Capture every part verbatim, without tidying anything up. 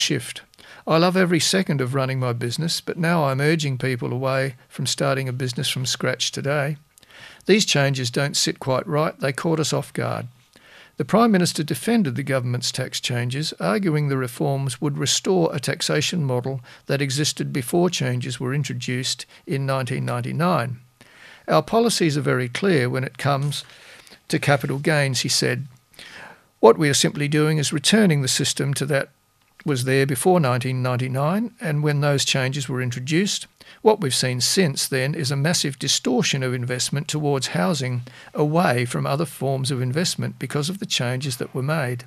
shift. I love every second of running my business, but now I'm urging people away from starting a business from scratch today. These changes don't sit quite right. They caught us off guard. The Prime Minister defended the government's tax changes, arguing the reforms would restore a taxation model that existed before changes were introduced in nineteen ninety-nine. Our policies are very clear when it comes to capital gains, he said. What we are simply doing is returning the system to that was there before nineteen ninety-nine, and when those changes were introduced. What we've seen since then is a massive distortion of investment towards housing away from other forms of investment because of the changes that were made.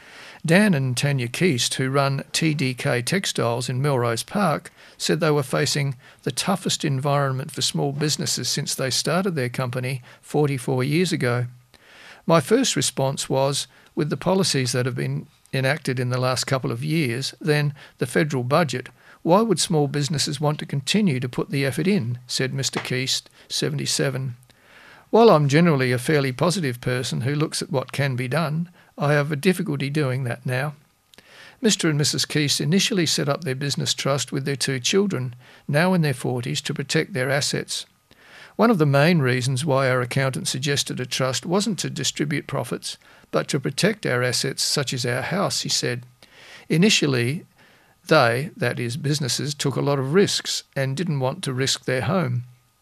Dan and Tanya Keast, who run T D K Textiles in Melrose Park, said they were facing the toughest environment for small businesses since they started their company forty-four years ago. My first response was, with the policies that have been enacted in the last couple of years, then the federal budget, why would small businesses want to continue to put the effort in, said Mister Keast, seventy-seven. While I'm generally a fairly positive person who looks at what can be done, I have a difficulty doing that now. Mister and Missus Keast initially set up their business trust with their two children, now in their forties, to protect their assets. One of the main reasons why our accountant suggested a trust wasn't to distribute profits, but to protect our assets such as our house, he said. Initially, they, that is businesses, took a lot of risks and didn't want to risk their home.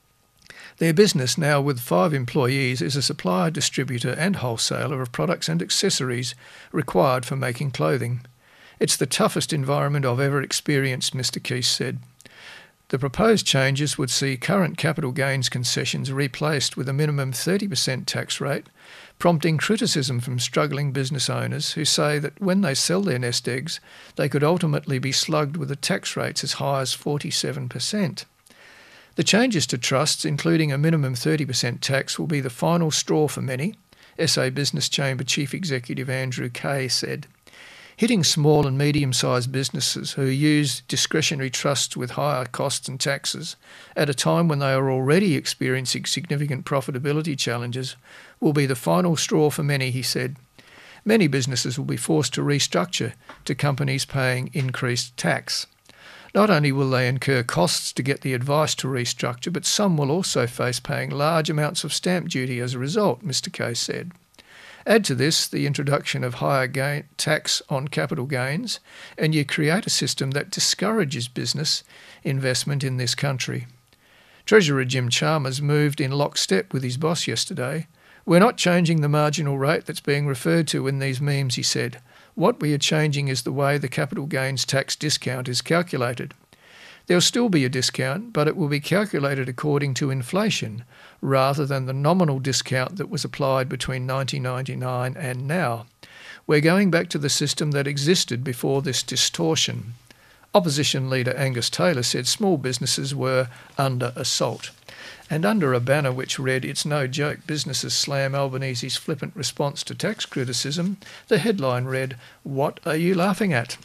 Their business, now with five employees, is a supplier, distributor and wholesaler of products and accessories required for making clothing. It's the toughest environment I've ever experienced, Mister Keast said. The proposed changes would see current capital gains concessions replaced with a minimum thirty percent tax rate, prompting criticism from struggling business owners who say that when they sell their nest eggs, they could ultimately be slugged with the tax rates as high as forty-seven percent. The changes to trusts, including a minimum thirty percent tax, will be the final straw for many, S A Business Chamber Chief Executive Andrew Kay said. Hitting small and medium-sized businesses who use discretionary trusts with higher costs and taxes at a time when they are already experiencing significant profitability challenges will be the final straw for many, he said. Many businesses will be forced to restructure to companies paying increased tax. Not only will they incur costs to get the advice to restructure, but some will also face paying large amounts of stamp duty as a result, Mister Kay said. Add to this the introduction of higher gain tax on capital gains, and you create a system that discourages business investment in this country. Treasurer Jim Chalmers moved in lockstep with his boss yesterday. We're not changing the marginal rate that's being referred to in these memes, he said. What we are changing is the way the capital gains tax discount is calculated. There'll still be a discount, but it will be calculated according to inflation, rather than the nominal discount that was applied between nineteen ninety-nine and now. We're going back to the system that existed before this distortion. Opposition leader Angus Taylor said small businesses were under assault. And under a banner which read, "It's no joke, businesses slam Albanese's flippant response to tax criticism," the headline read, "What are you laughing at?"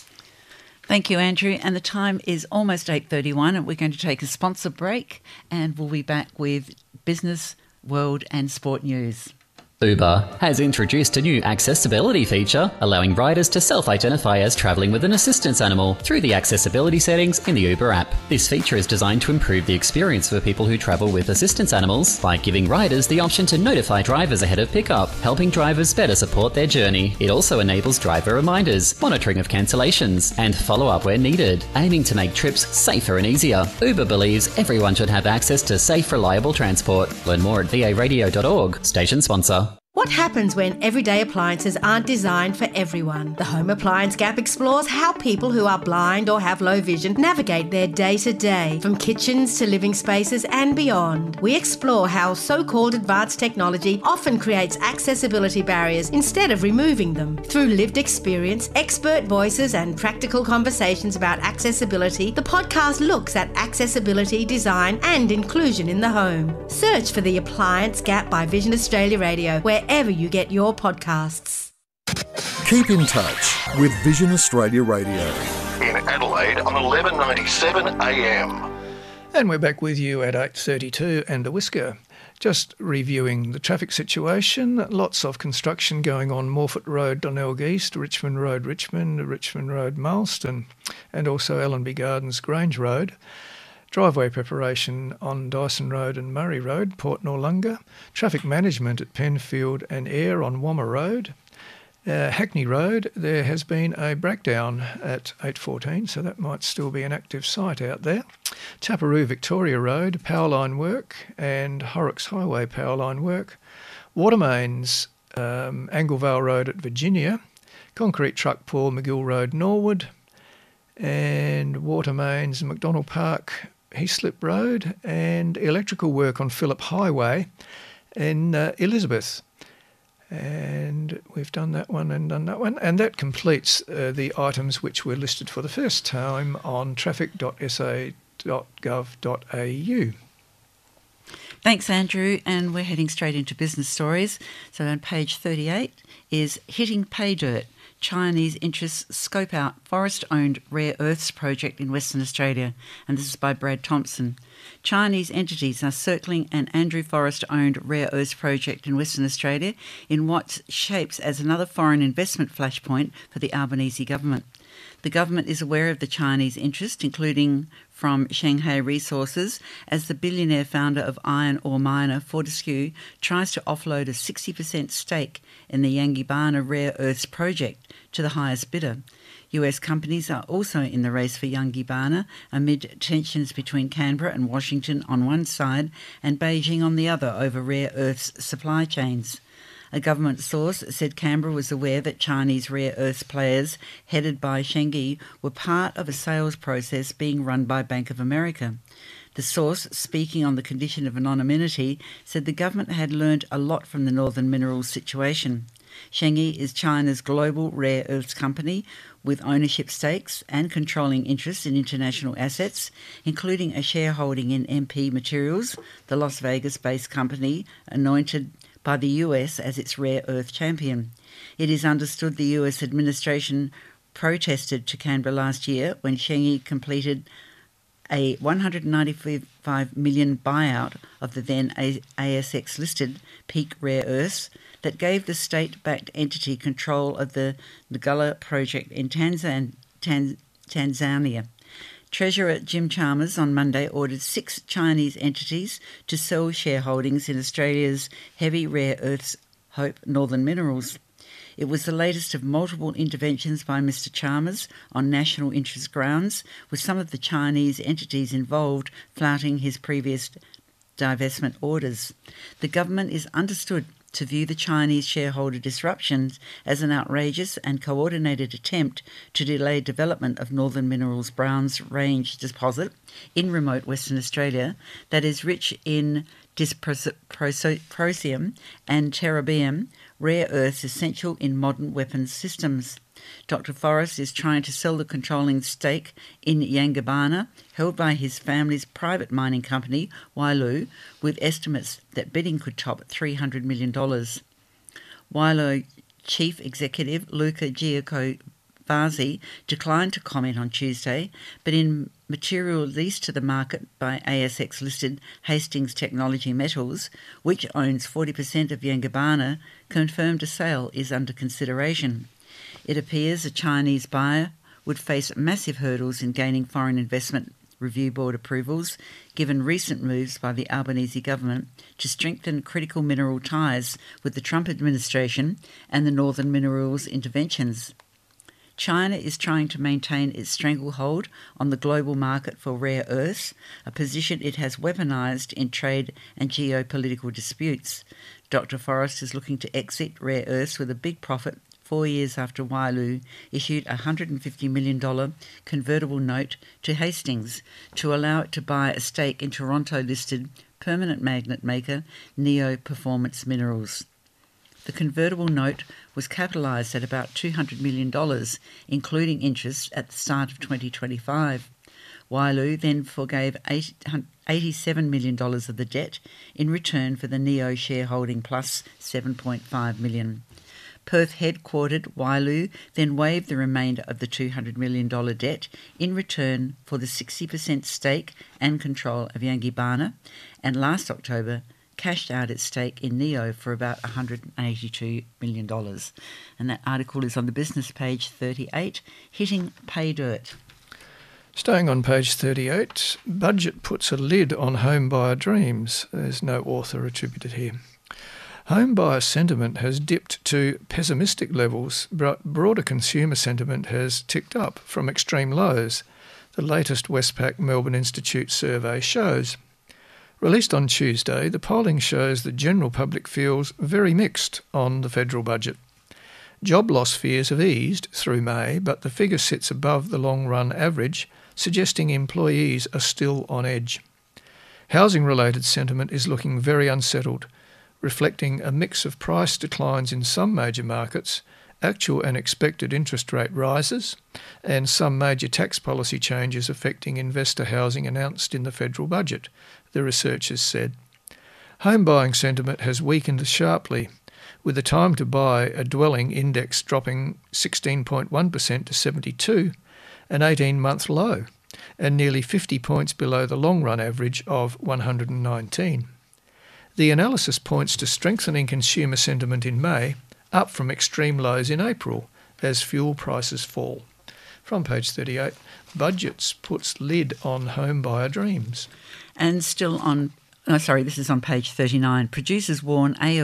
Thank you, Andrew. And the time is almost eight thirty-one, and we're going to take a sponsor break, and we'll be back with business, world and sport news. Uber has introduced a new accessibility feature, allowing riders to self-identify as travelling with an assistance animal through the accessibility settings in the Uber app. This feature is designed to improve the experience for people who travel with assistance animals by giving riders the option to notify drivers ahead of pickup, helping drivers better support their journey. It also enables driver reminders, monitoring of cancellations, and follow-up where needed, aiming to make trips safer and easier. Uber believes everyone should have access to safe, reliable transport. Learn more at v a radio dot org. Station sponsor. What happens when everyday appliances aren't designed for everyone? The Home Appliance Gap explores how people who are blind or have low vision navigate their day-to-day, from kitchens to living spaces and beyond. We explore how so-called advanced technology often creates accessibility barriers instead of removing them. Through lived experience, expert voices and practical conversations about accessibility, the podcast looks at accessibility, design and inclusion in the home. Search for The Appliance Gap by Vision Australia Radio, where wherever you get your podcasts. Keep in touch with Vision Australia Radio. In Adelaide on eleven ninety-seven A M. And we're back with you at eight thirty-two and a whisker. Just reviewing the traffic situation, lots of construction going on Morphett Road, Donelg East, Richmond Road, Richmond, Richmond Road, Marston, and also Allenby Gardens, Grange Road. Driveway preparation on Dyson Road and Murray Road, Port Noarlunga. Traffic management at Penfield and Ayr on Wammer Road. Uh, Hackney Road, there has been a breakdown at eight fourteen, so that might still be an active site out there. Taparoo Victoria Road, power line work, and Horrocks Highway power line work. Water mains, um, Anglevale Road at Virginia. Concrete truck pour, McGill Road, Norwood. And water mains, McDonald Park, Heaslip Road, and electrical work on Phillip Highway in uh, Elizabeth. And we've done that one and done that one. And that completes uh, the items which were listed for the first time on traffic dot s a dot gov dot a u. Thanks, Andrew. And we're heading straight into business stories. So on page thirty-eight is Hitting Pay Dirt. Chinese interests scope out forest-owned rare earths project in Western Australia. And this is by Brad Thompson. Chinese entities are circling an Andrew Forrest-owned rare earths project in Western Australia in what shapes as another foreign investment flashpoint for the Albanese government. The government is aware of the Chinese interest, including from Shanghai Resources, as the billionaire founder of iron ore miner Fortescue tries to offload a sixty percent stake in the Yangibana rare earths project to the highest bidder. U S companies are also in the race for Yangibana amid tensions between Canberra and Washington on one side and Beijing on the other over rare earths supply chains. A government source said Canberra was aware that Chinese rare earths players headed by Shengyi were part of a sales process being run by Bank of America. The source, speaking on the condition of anonymity, said the government had learned a lot from the Northern Minerals situation. Shengyi is China's global rare earths company with ownership stakes and controlling interests in international assets, including a shareholding in M P Materials, the Las Vegas-based company anointed by the U S as its rare earth champion. It is understood the U S administration protested to Canberra last year when Shengyi completed a one hundred ninety-five million dollars buyout of the then A S X-listed Peak Rare Earths that gave the state-backed entity control of the Ngala project in Tanzan- Tan- Tanzania. Treasurer Jim Chalmers on Monday ordered six Chinese entities to sell shareholdings in Australia's heavy rare earths Hope Northern Minerals. It was the latest of multiple interventions by Mister Chalmers on national interest grounds, with some of the Chinese entities involved flouting his previous divestment orders. The government is understood to view the Chinese shareholder disruptions as an outrageous and coordinated attempt to delay development of Northern Minerals Browns Range deposit in remote Western Australia that is rich in dysprosium and terbium, rare earths essential in modern weapons systems. Doctor Forrest is trying to sell the controlling stake in Yangibana, held by his family's private mining company, Wyloo, with estimates that bidding could top three hundred million dollars. Wyloo Chief Executive Luca Giacovazzi declined to comment on Tuesday, but in material released to the market by A S X-listed Hastings Technology Metals, which owns forty percent of Yangibana, confirmed a sale is under consideration. It appears a Chinese buyer would face massive hurdles in gaining Foreign Investment Review Board approvals, given recent moves by the Albanese government to strengthen critical mineral ties with the Trump administration and the Northern Minerals interventions. China is trying to maintain its stranglehold on the global market for rare earths, a position it has weaponised in trade and geopolitical disputes. Doctor Forrest is looking to exit rare earths with a big profit four years after Wyloo issued a one hundred fifty million dollars convertible note to Hastings to allow it to buy a stake in Toronto-listed permanent magnet maker Neo Performance Minerals. The convertible note was capitalised at about two hundred million dollars, including interest at the start of twenty twenty-five. Wyloo then forgave eighty-seven million dollars of the debt in return for the Neo shareholding plus seven point five million dollars. Perth-headquartered Wyloo then waived the remainder of the two hundred million dollars debt in return for the sixty percent stake and control of Yangibana, and last October cashed out its stake in Neo for about one hundred eighty-two million dollars. And that article is on the business page thirty-eight, Hitting Pay Dirt. Staying on page thirty-eight, budget puts a lid on home buyer dreams. There's no author attributed here. Home buyer sentiment has dipped to pessimistic levels, but broader consumer sentiment has ticked up from extreme lows, the latest Westpac Melbourne Institute survey shows. Released on Tuesday, the polling shows the general public feels very mixed on the federal budget. Job loss fears have eased through May, but the figure sits above the long-run average, suggesting employees are still on edge. Housing-related sentiment is looking very unsettled, reflecting a mix of price declines in some major markets, actual and expected interest rate rises, and some major tax policy changes affecting investor housing announced in the federal budget, the researchers said. Home buying sentiment has weakened sharply, with the time to buy a dwelling index dropping sixteen point one percent to seventy-two, an eighteen-month low, and nearly fifty points below the long-run average of one hundred nineteen. The analysis points to strengthening consumer sentiment in May, up from extreme lows in April, as fuel prices fall. From page thirty-eight, budgets puts lid on home buyer dreams. And still on, oh, sorry, this is on page thirty-nine. Producers warn A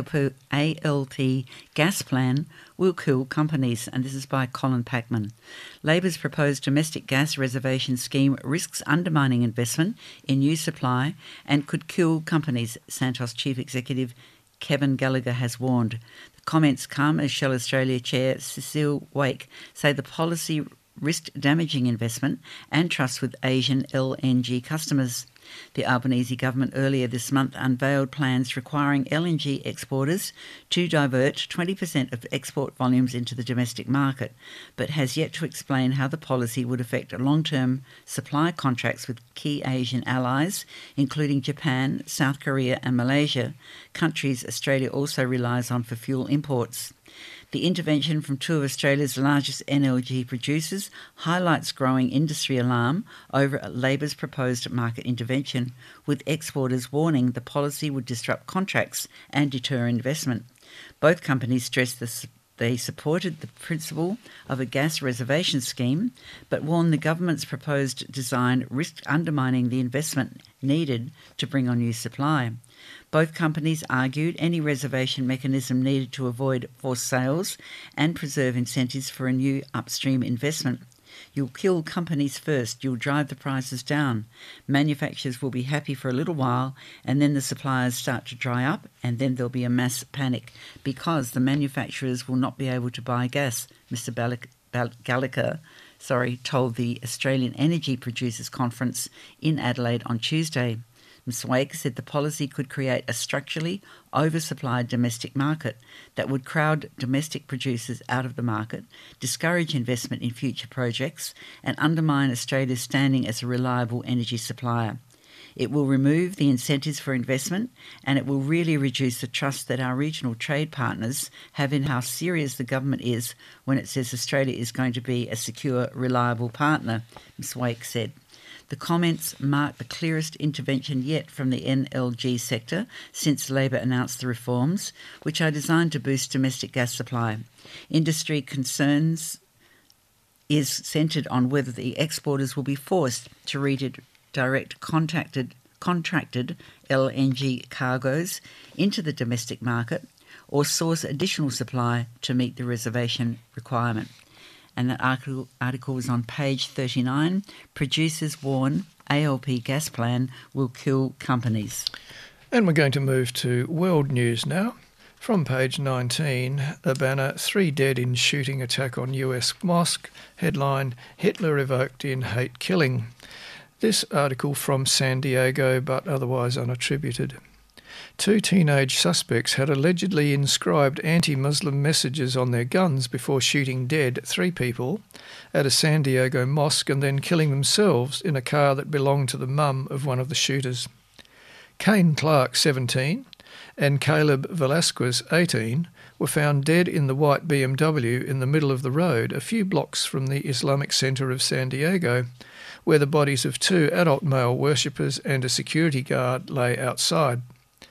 L P gas plan will kill companies, and this is by Colin Packman. Labor's proposed domestic gas reservation scheme risks undermining investment in new supply and could kill companies, Santos Chief Executive Kevin Gallagher has warned. The comments come as Shell Australia Chair Cecile Wake say the policy risked damaging investment and trust with Asian L N G customers. The Albanese government earlier this month unveiled plans requiring L N G exporters to divert twenty percent of export volumes into the domestic market, but has yet to explain how the policy would affect long-term supply contracts with key Asian allies, including Japan, South Korea and Malaysia, countries Australia also relies on for fuel imports. The intervention from two of Australia's largest N L G producers highlights growing industry alarm over Labor's proposed market intervention, with exporters warning the policy would disrupt contracts and deter investment. Both companies stressed the They supported the principle of a gas reservation scheme, but warned the government's proposed design risked undermining the investment needed to bring on new supply. Both companies argued any reservation mechanism needed to avoid forced sales and preserve incentives for a new upstream investment. You'll kill companies first, you'll drive the prices down. Manufacturers will be happy for a little while, and then the suppliers start to dry up, and then there'll be a mass panic because the manufacturers will not be able to buy gas, Mister Gallagher sorry, told the Australian Energy Producers Conference in Adelaide on Tuesday. Miz Wake said the policy could create a structurally oversupplied domestic market that would crowd domestic producers out of the market, discourage investment in future projects, and undermine Australia's standing as a reliable energy supplier. It will remove the incentives for investment, and it will really reduce the trust that our regional trade partners have in how serious the government is when it says Australia is going to be a secure, reliable partner, Miz Wake said. The comments mark the clearest intervention yet from the N L G sector since Labor announced the reforms, which are designed to boost domestic gas supply. Industry concerns is centred on whether the exporters will be forced to redirect contracted, contracted L N G cargoes into the domestic market or source additional supply to meet the reservation requirement. And that article, article was on page thirty-nine. Producers warn A L P gas plan will kill companies. And we're going to move to world news now. From page nineteen, a banner, three dead in shooting attack on U S mosque, headline, Hitler evoked in hate killing. This article from San Diego, but otherwise unattributed. Two teenage suspects had allegedly inscribed anti-Muslim messages on their guns before shooting dead three people at a San Diego mosque and then killing themselves in a car that belonged to the mum of one of the shooters. Kane Clark, seventeen, and Caleb Velasquez, eighteen, were found dead in the white B M W in the middle of the road, a few blocks from the Islamic centre of San Diego, where the bodies of two adult male worshippers and a security guard lay outside.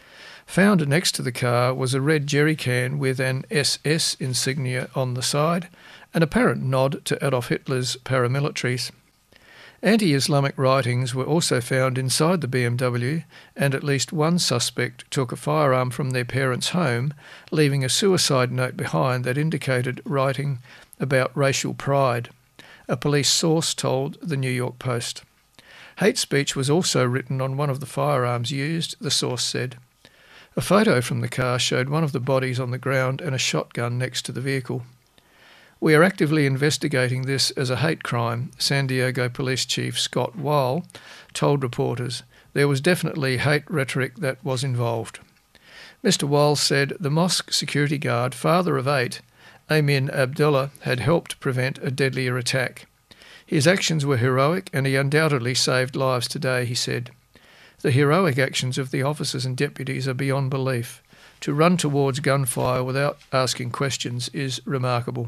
Found next to the car was a red jerry can with an S S insignia on the side, an apparent nod to Adolf Hitler's paramilitaries. Anti-Islamic writings were also found inside the B M W, and at least one suspect took a firearm from their parents' home, leaving a suicide note behind that indicated writing about racial pride, a police source told the New York Post. Hate speech was also written on one of the firearms used, the source said. A photo from the car showed one of the bodies on the ground and a shotgun next to the vehicle. We are actively investigating this as a hate crime, San Diego Police Chief Scott Weil told reporters. There was definitely hate rhetoric that was involved. Mister Weil said the mosque security guard, father of eight, Amin Abdullah, had helped prevent a deadlier attack. His actions were heroic and he undoubtedly saved lives today, he said. The heroic actions of the officers and deputies are beyond belief. To run towards gunfire without asking questions is remarkable.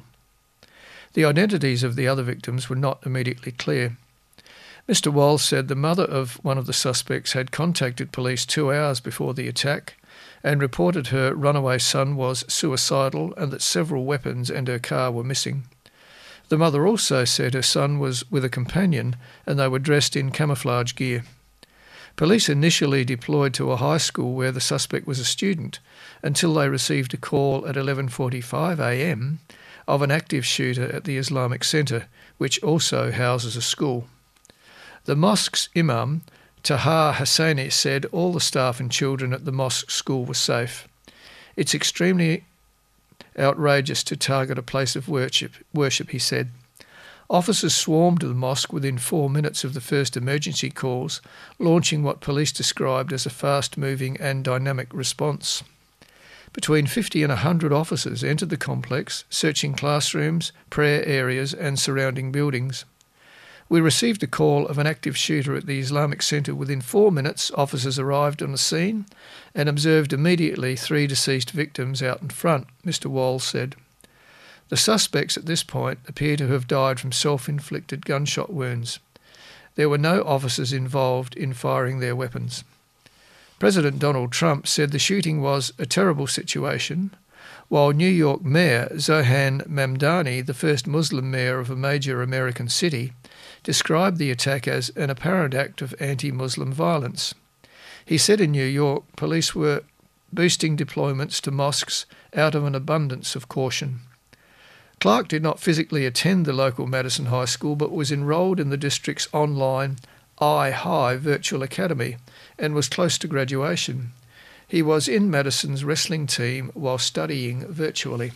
The identities of the other victims were not immediately clear. Mister Weil said the mother of one of the suspects had contacted police two hours before the attack and reported her runaway son was suicidal and that several weapons and her car were missing. The mother also said her son was with a companion and they were dressed in camouflage gear. Police initially deployed to a high school where the suspect was a student until they received a call at eleven forty-five a m of an active shooter at the Islamic Centre, which also houses a school. The mosque's imam, Tahar Hosseini, said all the staff and children at the mosque school were safe. It's extremely outrageous to target a place of worship, worship, he said. Officers swarmed the mosque within four minutes of the first emergency calls, launching what police described as a fast-moving and dynamic response. Between fifty and one hundred officers entered the complex, searching classrooms, prayer areas and surrounding buildings. We received a call of an active shooter at the Islamic Centre. Within four minutes, officers arrived on the scene and observed immediately three deceased victims out in front, Mister Weil said. The suspects at this point appear to have died from self-inflicted gunshot wounds. There were no officers involved in firing their weapons. President Donald Trump said the shooting was a terrible situation, while New York Mayor Zohan Mamdani, the first Muslim mayor of a major American city, described the attack as an apparent act of anti-Muslim violence. He said in New York, police were boosting deployments to mosques out of an abundance of caution. Clark did not physically attend the local Madison High School, but was enrolled in the district's online iHigh virtual academy and was close to graduation. He was in Madison's wrestling team while studying virtually.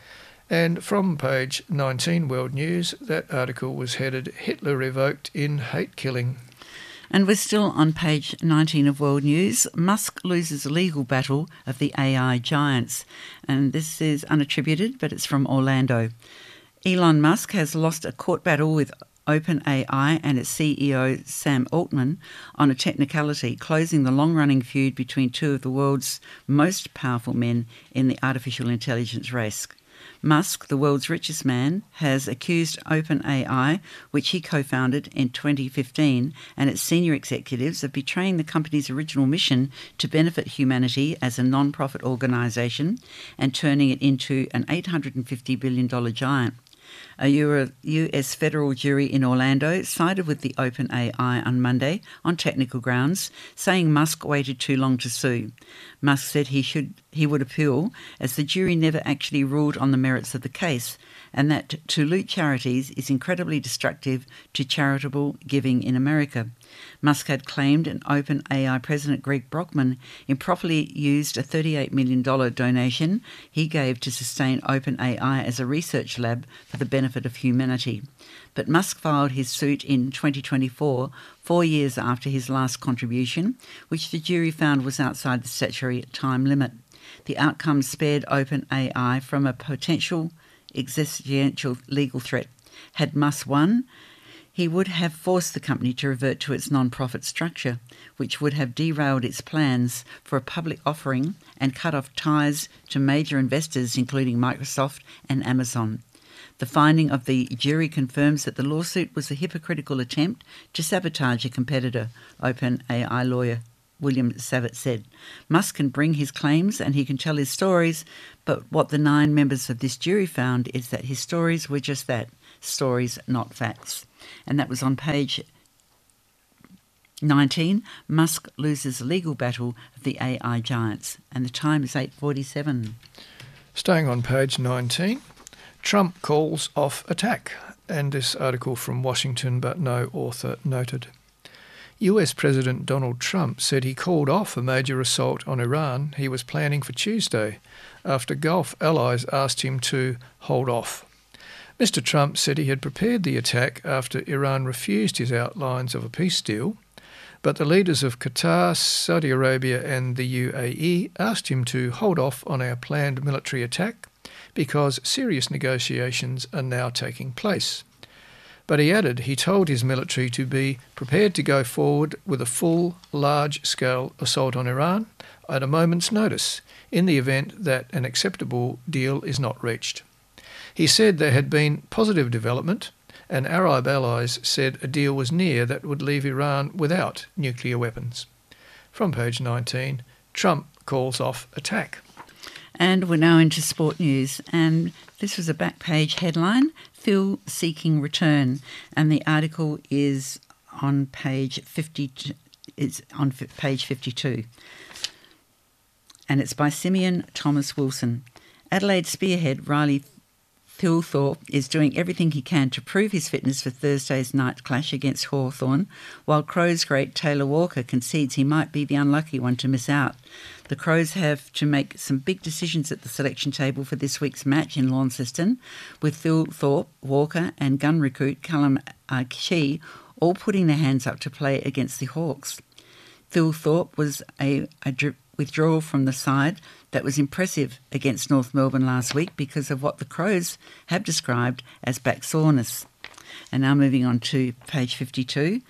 And from page nineteen World News, that article was headed Hitler Revoked in Hate Killing. And we're still on page nineteen of World News. Musk loses a legal battle of the A I giants. And this is unattributed, but it's from Orlando. Elon Musk has lost a court battle with OpenAI and its C E O Sam Altman on a technicality, closing the long-running feud between two of the world's most powerful men in the artificial intelligence race. Musk, the world's richest man, has accused OpenAI, which he co-founded in twenty fifteen, and its senior executives of betraying the company's original mission to benefit humanity as a non-profit organisation and turning it into an eight hundred fifty billion dollars giant. A U S federal jury in Orlando sided with the OpenAI on Monday on technical grounds, saying Musk waited too long to sue. Musk said he should he would appeal, as the jury never actually ruled on the merits of the case, and that to loot charities is incredibly destructive to charitable giving in America. Musk had claimed an OpenAI president, Greg Brockman, improperly used a thirty-eight million dollars donation he gave to sustain OpenAI as a research lab for the benefit of humanity. But Musk filed his suit in twenty twenty-four, four years after his last contribution, which the jury found was outside the statutory time limit. The outcome spared OpenAI from a potential existential legal threat. Had Musk won, he would have forced the company to revert to its non-profit structure, which would have derailed its plans for a public offering and cut off ties to major investors, including Microsoft and Amazon. The finding of the jury confirms that the lawsuit was a hypocritical attempt to sabotage a competitor, OpenAI lawyer William Savitt said. Musk can bring his claims and he can tell his stories, but what the nine members of this jury found is that his stories were just that, stories, not facts. And that was on page nineteen. Musk loses a legal battle of the A I giants. And the time is eight forty-seven. Staying on page nineteen, Trump calls off attack. And this article from Washington, but no author noted. U S President Donald Trump said he called off a major assault on Iran he was planning for Tuesday after Gulf allies asked him to hold off. Mister Trump said he had prepared the attack after Iran refused his outlines of a peace deal, but the leaders of Qatar, Saudi Arabia and the U A E asked him to hold off on our planned military attack because serious negotiations are now taking place. But he added he told his military to be prepared to go forward with a full, large-scale assault on Iran at a moment's notice in the event that an acceptable deal is not reached. He said there had been positive development and Arab allies said a deal was near that would leave Iran without nuclear weapons. From page nineteen, Trump calls off attack. And we're now into sport news, and this was a back page headline, Phil seeking return, and the article is on page fifty. It's on page fifty-two, and it's by Simeon Thomas Wilson. Adelaide spearhead Riley Thilthorpe is doing everything he can to prove his fitness for Thursday's night clash against Hawthorn, while Crows great Taylor Walker concedes he might be the unlucky one to miss out. The Crows have to make some big decisions at the selection table for this week's match in Launceston, with Thilthorpe, Walker and gun recruit Callum Archie all putting their hands up to play against the Hawks. Thilthorpe was a, a withdrawal from the side that was impressive against North Melbourne last week because of what the Crows have described as back soreness. And now moving on to page fifty-two.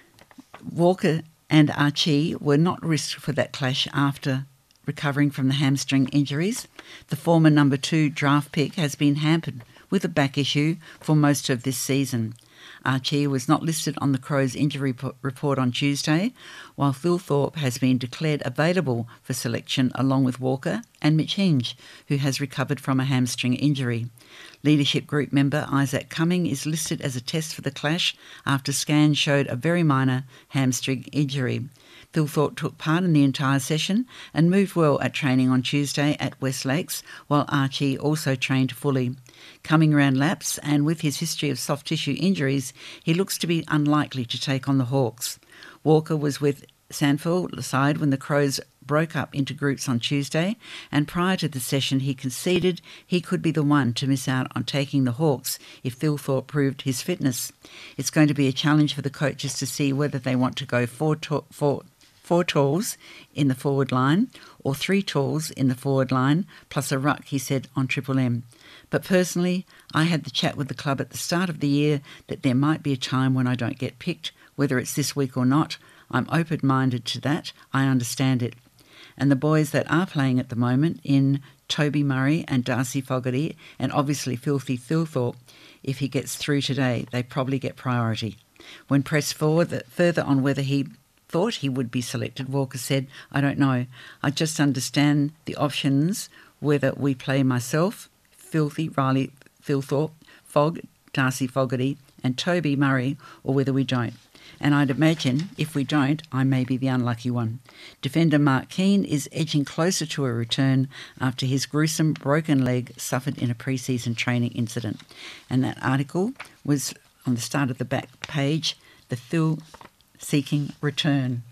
Walker and Archie were not risked for that clash after recovering from the hamstring injuries. The former number two draft pick has been hampered with a back issue for most of this season. Archie was not listed on the Crows injury report on Tuesday, while Thilthorpe has been declared available for selection along with Walker and Mitch Hinge, who has recovered from a hamstring injury. Leadership Group member Isaac Cumming is listed as a test for the clash after scans showed a very minor hamstring injury. Thilthorpe took part in the entire session and moved well at training on Tuesday at West Lakes, while Archie also trained fully. Coming round laps and with his history of soft tissue injuries, he looks to be unlikely to take on the Hawks. Walker was with Sandfield side when the Crows broke up into groups on Tuesday, and prior to the session he conceded he could be the one to miss out on taking the Hawks if Thilthorpe proved his fitness. It's going to be a challenge for the coaches to see whether they want to go four, to- four, four talls in the forward line or three talls in the forward line, plus a ruck, he said on Triple M. But personally, I had the chat with the club at the start of the year that there might be a time when I don't get picked, whether it's this week or not. I'm open-minded to that. I understand it. And the boys that are playing at the moment in Toby Murray and Darcy Fogarty, and obviously Filthy Thilthorpe, if he gets through today, they probably get priority. When pressed forward further on whether he thought he would be selected, Walker said, I don't know. I just understand the options, whether we play myself, Filthy, Riley Thilthorpe, Fogg, Darcy Fogarty and Toby Murray, or whether we don't. And I'd imagine if we don't, I may be the unlucky one. Defender Mark Keane is edging closer to a return after his gruesome broken leg suffered in a pre-season training incident. And that article was on the start of the back page, the Phil seeking return.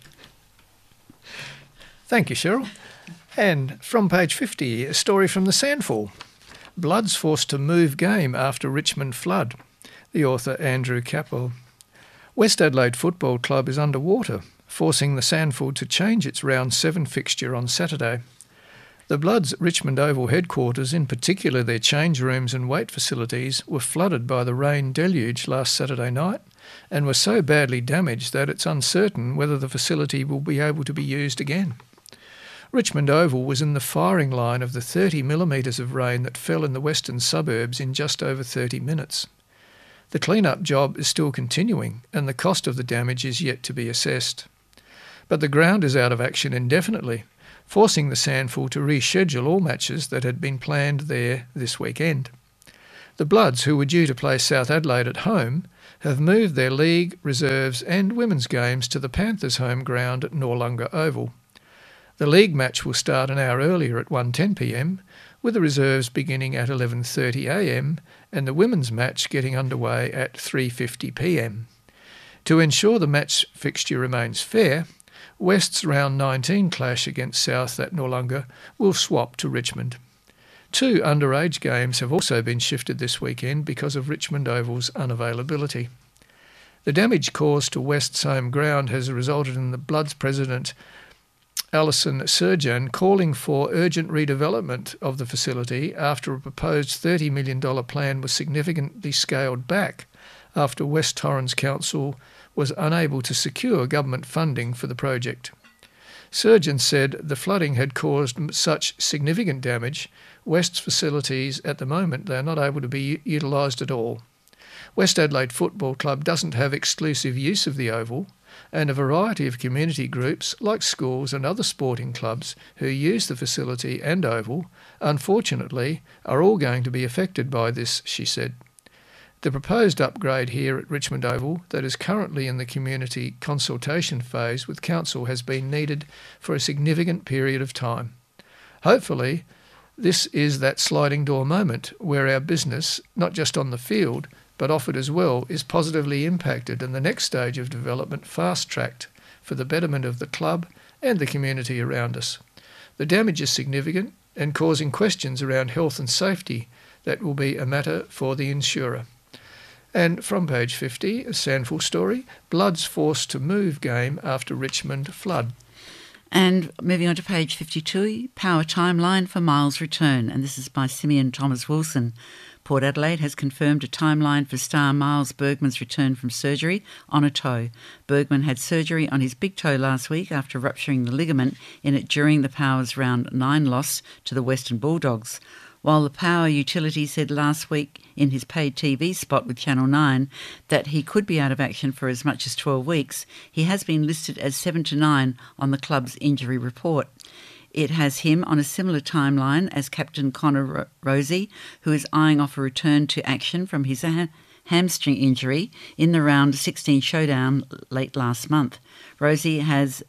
Thank you, Cheryl. And from page fifty, a story from the Sandfall. Bloods forced to move game after Richmond flood. The author Andrew Capel. West Adelaide Football Club is underwater, forcing the Sandford to change its round seven fixture on Saturday. The Bloods' Richmond Oval headquarters, in particular their change rooms and weight facilities, were flooded by the rain deluge last Saturday night and were so badly damaged that it's uncertain whether the facility will be able to be used again. Richmond Oval was in the firing line of the thirty millimetres of rain that fell in the western suburbs in just over thirty minutes. The clean-up job is still continuing and the cost of the damage is yet to be assessed. But the ground is out of action indefinitely, forcing the SANFL to reschedule all matches that had been planned there this weekend. The Bloods, who were due to play South Adelaide at home, have moved their league, reserves and women's games to the Panthers' home ground at Noarlunga Oval. The league match will start an hour earlier at one ten p m, with the reserves beginning at eleven thirty a m and the women's match getting underway at three fifty p m. To ensure the match fixture remains fair, West's round nineteen clash against South at Noarlunga will swap to Richmond. Two underage games have also been shifted this weekend because of Richmond Oval's unavailability. The damage caused to West's home ground has resulted in the Bloods president Alison Surjan calling for urgent redevelopment of the facility after a proposed thirty million dollars plan was significantly scaled back after West Torrens Council was unable to secure government funding for the project. Surgeons said the flooding had caused such significant damage, West's facilities at the moment they are not able to be utilised at all. West Adelaide Football Club doesn't have exclusive use of the Oval, and a variety of community groups like schools and other sporting clubs who use the facility and Oval, unfortunately, are all going to be affected by this, she said. The proposed upgrade here at Richmond Oval that is currently in the community consultation phase with Council has been needed for a significant period of time. Hopefully, this is that sliding door moment where our business, not just on the field, but off it as well, is positively impacted and the next stage of development fast-tracked for the betterment of the club and the community around us. The damage is significant and causing questions around health and safety that will be a matter for the insurer. And from page fifty, a SANFL story, Bloods forced to move game after Richmond flood. And moving on to page fifty-two, Power Timeline for Miles' return, and this is by Simeon Thomas Wilson. Port Adelaide has confirmed a timeline for star Miles Bergman's return from surgery on a toe. Bergman had surgery on his big toe last week after rupturing the ligament in it during the Power's round nine loss to the Western Bulldogs. While the Power utility said last week in his paid T V spot with Channel nine that he could be out of action for as much as twelve weeks, he has been listed as seven to nine on the club's injury report. It has him on a similar timeline as captain Connor Rozee, who is eyeing off a return to action from his ha- hamstring injury in the round sixteen showdown late last month. Rozee has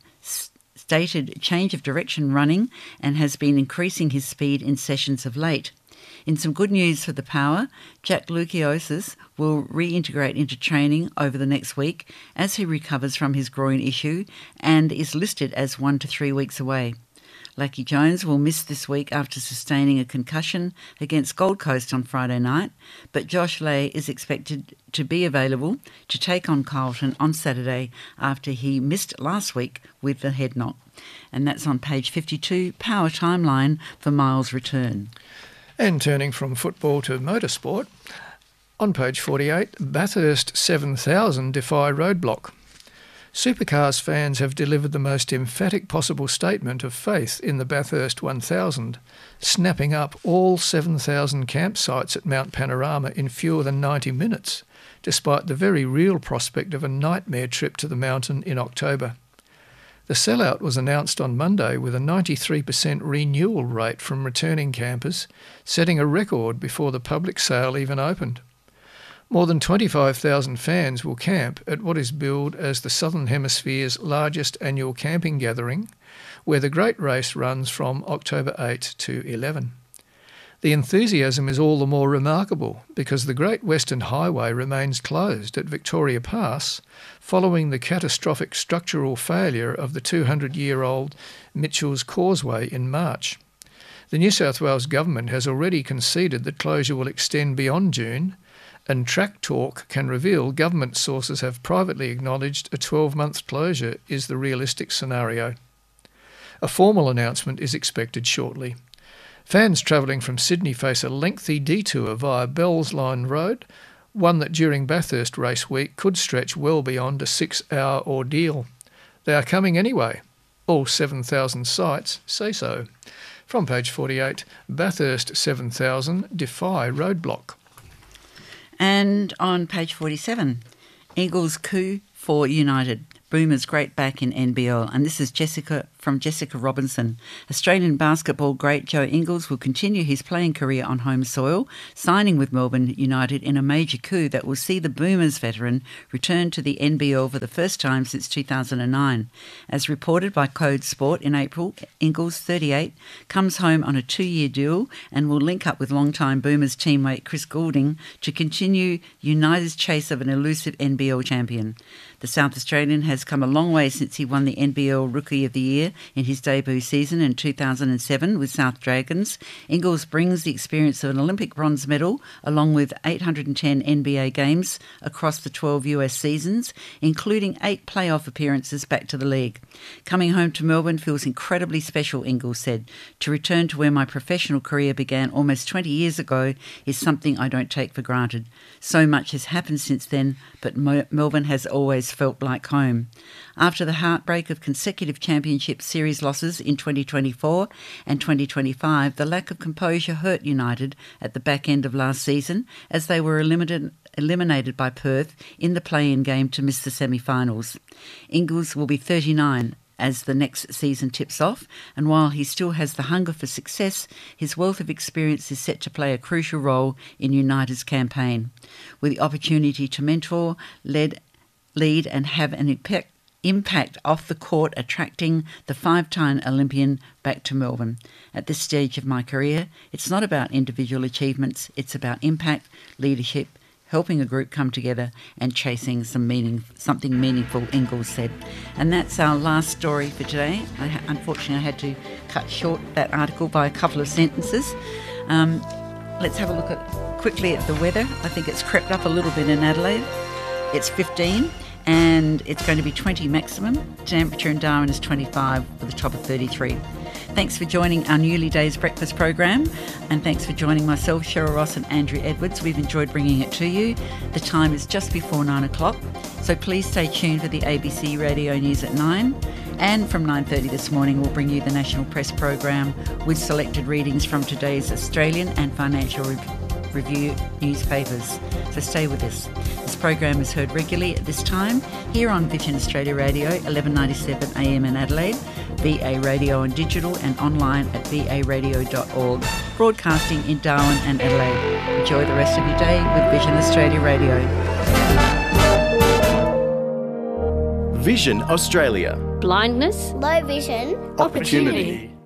stated change of direction running and has been increasing his speed in sessions of late. In some good news for the Power, Jack Lukiosis will reintegrate into training over the next week as he recovers from his groin issue and is listed as one to three weeks away. Lachie Jones will miss this week after sustaining a concussion against Gold Coast on Friday night, but Josh Lay is expected to be available to take on Carlton on Saturday after he missed last week with the head knock. And that's on page fifty-two, Power Timeline for Miles' return. And turning from football to motorsport, on page forty-eight, Bathurst seven thousand defy roadblock. Supercars fans have delivered the most emphatic possible statement of faith in the Bathurst one thousand, snapping up all seven thousand campsites at Mount Panorama in fewer than ninety minutes, despite the very real prospect of a nightmare trip to the mountain in October. The sellout was announced on Monday with a ninety-three percent renewal rate from returning campers, setting a record before the public sale even opened. More than twenty-five thousand fans will camp at what is billed as the Southern Hemisphere's largest annual camping gathering, where the Great Race runs from October eighth to eleventh. The enthusiasm is all the more remarkable because the Great Western Highway remains closed at Victoria Pass following the catastrophic structural failure of the two hundred year old Mitchell's Causeway in March. The New South Wales Government has already conceded that closure will extend beyond June, and Track Talk can reveal government sources have privately acknowledged a twelve-month closure is the realistic scenario. A formal announcement is expected shortly. Fans travelling from Sydney face a lengthy detour via Bells Line Road, one that during Bathurst Race Week could stretch well beyond a six-hour ordeal. They are coming anyway. All seven thousand sites say so. From page forty-eight, Bathurst seven thousand defy roadblock. And on page forty-seven, Eagles coup for United. Boomers great back in N B L. And this is Jessica from Jessica Robinson. Australian basketball great Joe Ingles will continue his playing career on home soil, signing with Melbourne United in a major coup that will see the Boomers veteran return to the N B L for the first time since two thousand nine. As reported by Code Sport in April, Ingles, thirty-eight, comes home on a two-year deal and will link up with longtime Boomers teammate Chris Goulding to continue United's chase of an elusive N B L champion. The South Australian has come a long way since he won the N B L Rookie of the Year in his debut season in two thousand seven with South Dragons. Ingles brings the experience of an Olympic bronze medal along with eight hundred ten N B A games across the twelve U S seasons, including eight playoff appearances back to the league. Coming home to Melbourne feels incredibly special, Ingles said. To return to where my professional career began almost twenty years ago is something I don't take for granted. So much has happened since then, but Mo- Melbourne has always felt like home. After the heartbreak of consecutive championship series losses in twenty twenty-four and twenty twenty-five, the lack of composure hurt United at the back end of last season as they were eliminated, eliminated by Perth in the play-in game to miss the semi-finals. Ingles will be thirty-nine as the next season tips off, and while he still has the hunger for success, his wealth of experience is set to play a crucial role in United's campaign. With the opportunity to mentor, lead, lead and have an impact, impact off the court, attracting the five-time Olympian back to Melbourne. At this stage of my career, it's not about individual achievements, it's about impact, leadership, helping a group come together and chasing some meaning, something meaningful, Ingles said. And that's our last story for today. I, unfortunately, I had to cut short that article by a couple of sentences. Um, let's have a look at quickly at the weather. I think it's crept up a little bit in Adelaide. It's fifteen and it's going to be twenty maximum. Temperature in Darwin is twenty-five with a top of thirty-three. Thanks for joining our Newly Days Breakfast program, and thanks for joining myself, Cheryl Ross and Andrew Edwards. We've enjoyed bringing it to you. The time is just before nine o'clock, so please stay tuned for the A B C Radio News at nine. And from nine thirty this morning, we'll bring you the National Press program with selected readings from today's Australian and Financial Review. Review newspapers. So stay with us. This program is heard regularly at this time here on Vision Australia Radio, eleven ninety-seven A M in Adelaide, V A Radio on digital and online at v a radio dot org, broadcasting in Darwin and Adelaide. Enjoy the rest of your day with Vision Australia Radio. Vision Australia. Blindness, low vision, opportunity.